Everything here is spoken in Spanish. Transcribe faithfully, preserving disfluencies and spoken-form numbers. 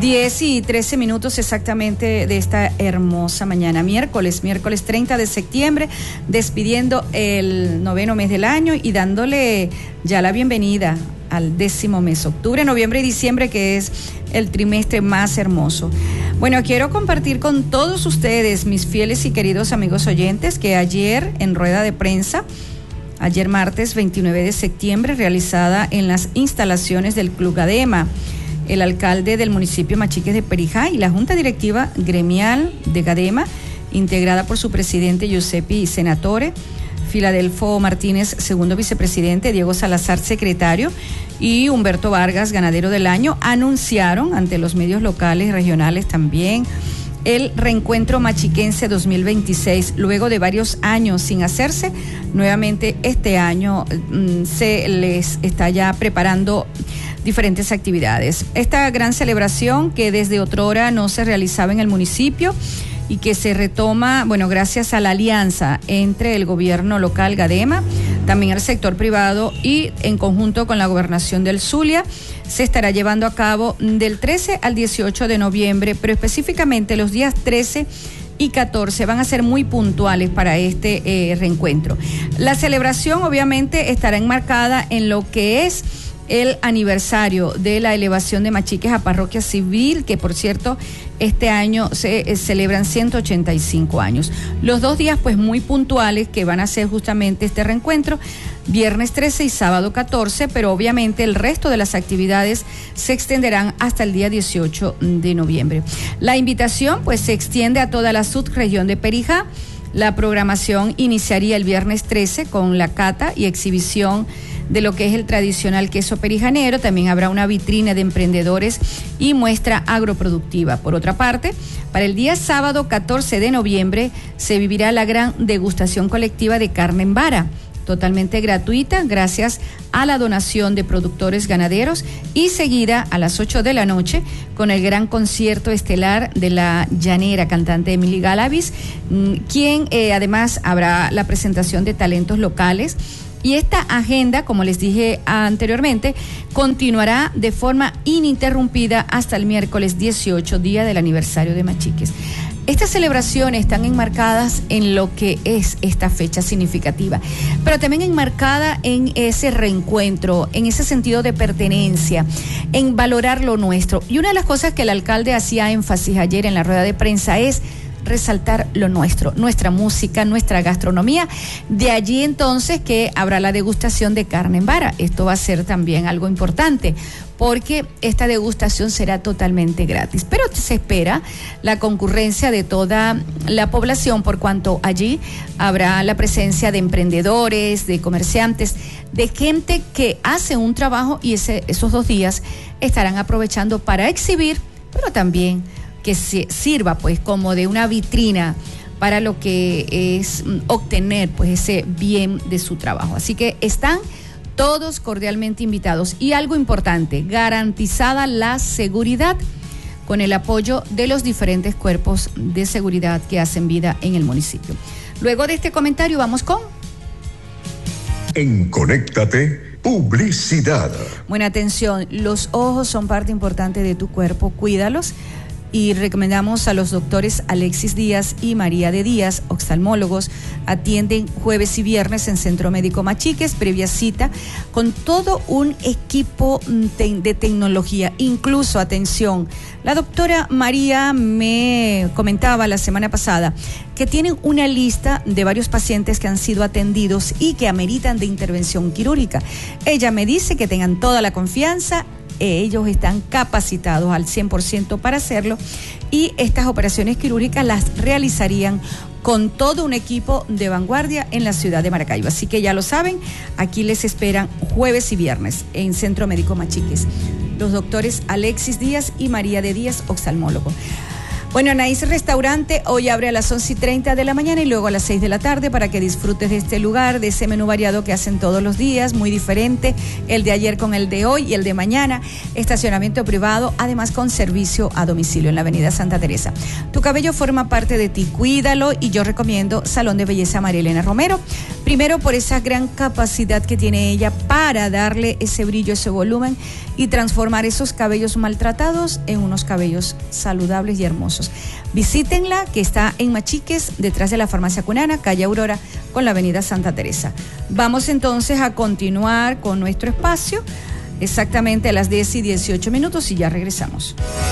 diez y trece minutos exactamente de esta hermosa mañana, miércoles, miércoles treinta de septiembre, despidiendo el noveno mes del año y dándole ya la bienvenida al décimo mes, octubre, noviembre y diciembre, que es el trimestre más hermoso. Bueno, quiero compartir con todos ustedes, mis fieles y queridos amigos oyentes, que ayer en rueda de prensa, ayer martes veintinueve de septiembre, realizada en las instalaciones del Club Gadema, el alcalde del municipio Machiques de Perijá y la junta directiva gremial de Gadema, integrada por su presidente Giuseppe Senatore, Filadelfo Martínez, segundo vicepresidente, Diego Salazar, secretario, y Humberto Vargas, ganadero del año, anunciaron ante los medios locales y regionales también el reencuentro machiquense dos mil veintiséis, luego de varios años sin hacerse. Nuevamente este año mmm, se les está ya preparando diferentes actividades. Esta gran celebración que desde otrora no se realizaba en el municipio y que se retoma, bueno, gracias a la alianza entre el gobierno local Gadema, también el sector privado y en conjunto con la gobernación del Zulia, se estará llevando a cabo del trece al dieciocho de noviembre, pero específicamente los días trece y catorce van a ser muy puntuales para este eh, reencuentro. La celebración obviamente estará enmarcada en lo que es el aniversario de la elevación de Machiques a parroquia civil, que por cierto este año se eh, celebran ciento ochenta y cinco años. Los dos días pues muy puntuales que van a ser justamente este reencuentro, viernes trece y sábado catorce, pero obviamente el resto de las actividades se extenderán hasta el día dieciocho de noviembre. La invitación pues se extiende a toda la subregión de Perijá. La programación iniciaría el viernes trece con la cata y exhibición de lo que es el tradicional queso perijanero. También habrá una vitrina de emprendedores y muestra agroproductiva. Por otra parte, para el día sábado catorce de noviembre se vivirá la gran degustación colectiva de carne en vara, totalmente gratuita gracias a la donación de productores ganaderos, y seguida a las ocho de la noche con el gran concierto estelar de la llanera cantante Emily Galavis, quien eh, además habrá la presentación de talentos locales. Y esta agenda, como les dije anteriormente, continuará de forma ininterrumpida hasta el miércoles dieciocho, día del aniversario de Machiques. Estas celebraciones están enmarcadas en lo que es esta fecha significativa, pero también enmarcada en ese reencuentro, en ese sentido de pertenencia, en valorar lo nuestro. Y una de las cosas que el alcalde hacía énfasis ayer en la rueda de prensa es resaltar lo nuestro, nuestra música, nuestra gastronomía. De allí entonces que habrá la degustación de carne en vara. Esto va a ser también algo importante, porque esta degustación será totalmente gratis, pero se espera la concurrencia de toda la población, por cuanto allí habrá la presencia de emprendedores, de comerciantes, de gente que hace un trabajo, y ese, esos dos días estarán aprovechando para exhibir, pero también que se sirva pues como de una vitrina para lo que es obtener pues ese bien de su trabajo. Así que están todos cordialmente invitados. Y algo importante, garantizada la seguridad con el apoyo de los diferentes cuerpos de seguridad que hacen vida en el municipio. Luego de este comentario vamos con... En Conéctate, publicidad. Buena atención, los ojos son parte importante de tu cuerpo, cuídalos. Y recomendamos a los doctores Alexis Díaz y María de Díaz, oftalmólogos. Atienden jueves y viernes en Centro Médico Machiques, previa cita, con todo un equipo de tecnología. Incluso, atención, la doctora María me comentaba la semana pasada que tienen una lista de varios pacientes que han sido atendidos y que ameritan de intervención quirúrgica. Ella me dice que tengan toda la confianza. Ellos están capacitados al cien por ciento para hacerlo, y estas operaciones quirúrgicas las realizarían con todo un equipo de vanguardia en la ciudad de Maracaibo. Así que ya lo saben, aquí les esperan jueves y viernes en Centro Médico Machiques los doctores Alexis Díaz y María de Díaz, oftalmólogo. Bueno, Anaís Restaurante hoy abre a las once y treinta de la mañana y luego a las seis de la tarde para que disfrutes de este lugar, de ese menú variado que hacen todos los días, muy diferente, el de ayer con el de hoy y el de mañana. Estacionamiento privado, además con servicio a domicilio en la avenida Santa Teresa. Tu cabello forma parte de ti, cuídalo, y yo recomiendo Salón de Belleza María Elena Romero. Primero por esa gran capacidad que tiene ella para darle ese brillo, ese volumen y transformar esos cabellos maltratados en unos cabellos saludables y hermosos. Visítenla, que está en Machiques, detrás de la Farmacia Cunana, calle Aurora, con la avenida Santa Teresa. Vamos entonces a continuar con nuestro espacio, exactamente a las diez y dieciocho minutos, y ya regresamos.